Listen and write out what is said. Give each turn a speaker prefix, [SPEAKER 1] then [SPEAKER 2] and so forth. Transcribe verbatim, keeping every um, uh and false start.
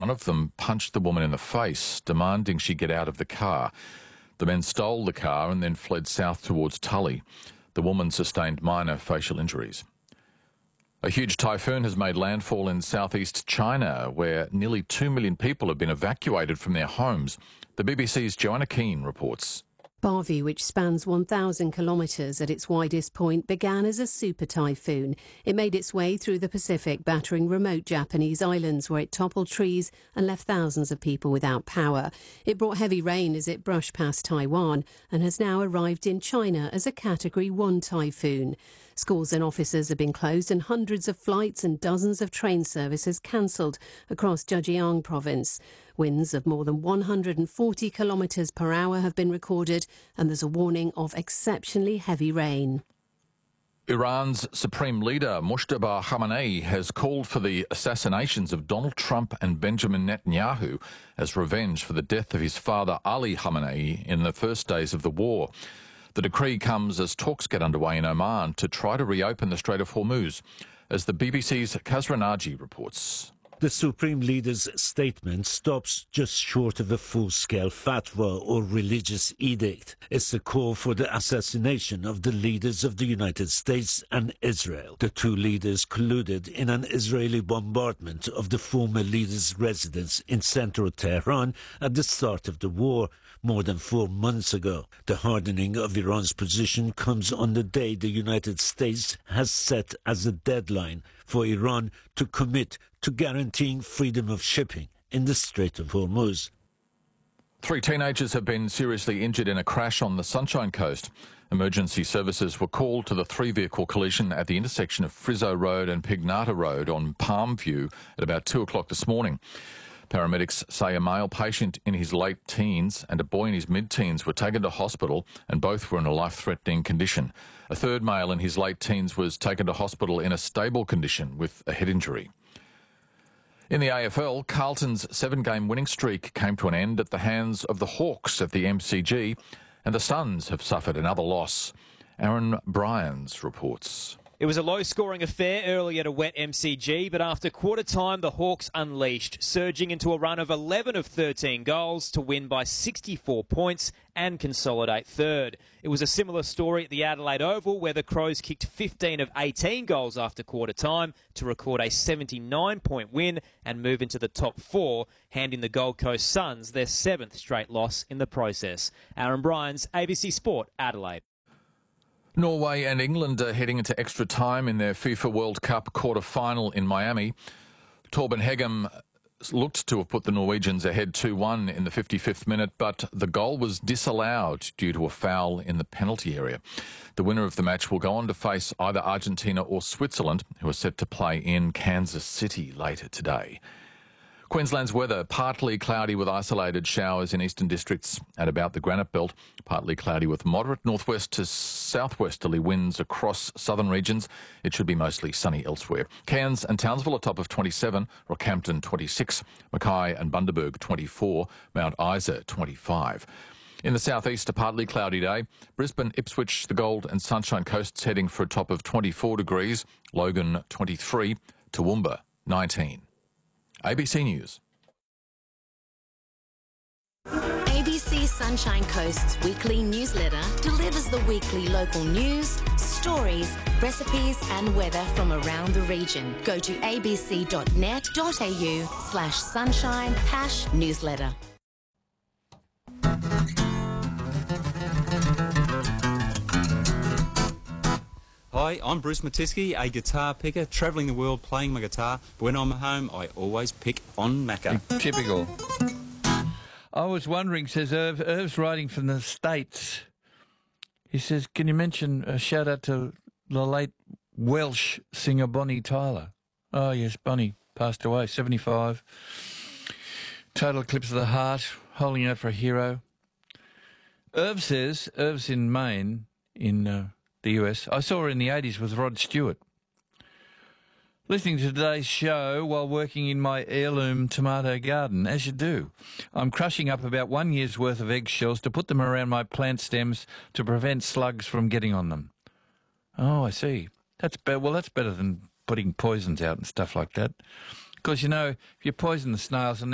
[SPEAKER 1] One of them punched the woman in the face, demanding she get out of the car. The men stole the car and then fled south towards Tully. The woman sustained minor facial injuries. A huge typhoon has made landfall in southeast China, where nearly two million people have been evacuated from their homes. The B B C's Joanna Keane reports.
[SPEAKER 2] Bharvey, which spans one thousand kilometres at its widest point, began as a super typhoon. It made its way through the Pacific, battering remote Japanese islands where it toppled trees and left thousands of people without power. It brought heavy rain as it brushed past Taiwan and has now arrived in China as a Category one typhoon. Schools and offices have been closed and hundreds of flights and dozens of train services cancelled across Zhejiang province. Winds of more than one hundred forty kilometres per hour have been recorded, and there's a warning of exceptionally heavy rain.
[SPEAKER 1] Iran's Supreme Leader Mojtaba Khamenei has called for the assassinations of Donald Trump and Benjamin Netanyahu as revenge for the death of his father Ali Khamenei in the first days of the war. The decree comes as talks get underway in Oman to try to reopen the Strait of Hormuz, as the B B C's Kasra Naji reports.
[SPEAKER 3] The Supreme Leader's statement stops just short of a full-scale fatwa or religious edict. It's a call for the assassination of the leaders of the United States and Israel. The two leaders colluded in an Israeli bombardment of the former leader's residence in central Tehran at the start of the war, more than four months ago. The hardening of Iran's position comes on the day the United States has set as a deadline for Iran to commit to guaranteeing freedom of shipping in the Strait of Hormuz.
[SPEAKER 1] Three teenagers have been seriously injured in a crash on the Sunshine Coast. Emergency services were called to the three-vehicle collision at the intersection of Frizzo Road and Pignata Road on Palmview at about two o'clock this morning. Paramedics say a male patient in his late teens and a boy in his mid-teens were taken to hospital, and both were in a life-threatening condition. A third male in his late teens was taken to hospital in a stable condition with a head injury. In the A F L, Carlton's seven-game winning streak came to an end at the hands of the Hawks at the M C G, and the Suns have suffered another loss. Aaron Bryans reports.
[SPEAKER 4] It was a low-scoring affair early at a wet M C G, but after quarter time, the Hawks unleashed, surging into a run of eleven of thirteen goals to win by sixty-four points and consolidate third. It was a similar story at the Adelaide Oval, where the Crows kicked fifteen of eighteen goals after quarter time to record a seventy-nine point win and move into the top four, handing the Gold Coast Suns their seventh straight loss in the process. Aaron Bryans, A B C Sport, Adelaide.
[SPEAKER 1] Norway and England are heading into extra time in their FIFA World Cup quarter-final in Miami. Torben Hegem looked to have put the Norwegians ahead two one in the fifty-fifth minute, but the goal was disallowed due to a foul in the penalty area. The winner of the match will go on to face either Argentina or Switzerland, who are set to play in Kansas City later today. Queensland's weather, partly cloudy with isolated showers in eastern districts and about the Granite Belt, partly cloudy with moderate northwest to southwesterly winds across southern regions. It should be mostly sunny elsewhere. Cairns and Townsville are top of twenty-seven, Rockhampton twenty-six, Mackay and Bundaberg twenty-four, Mount Isa twenty-five. In the southeast, a partly cloudy day. Brisbane, Ipswich, the Gold and Sunshine Coasts heading for a top of twenty-four degrees, Logan twenty-three, Toowoomba nineteen. A B C News.
[SPEAKER 5] A B C Sunshine Coast's weekly newsletter delivers the weekly local news, stories, recipes and weather from around the region. Go to abc.net.au slash sunshine hash newsletter.
[SPEAKER 6] Hi, I'm Bruce Matisky, a guitar picker, travelling the world playing my guitar. But when I'm home, I always pick on Macca.
[SPEAKER 7] Typical. I was wondering, says Irv, Irv's writing from the States. He says, can you mention a shout-out to the late Welsh singer Bonnie Tyler? Oh, yes, Bonnie passed away, seventy-five. Total eclipse of the heart, holding out for a hero. Irv says, Irv's in Maine, in... Uh, the U S. I saw her in the eighties with Rod Stewart. Listening to today's show while working in my heirloom tomato garden, as you do. I'm crushing up about one year's worth of eggshells to put them around my plant stems to prevent slugs from getting on them. Oh, I see. That's better. Well, that's better than putting poisons out and stuff like that. Because, you know, if you poison the snails and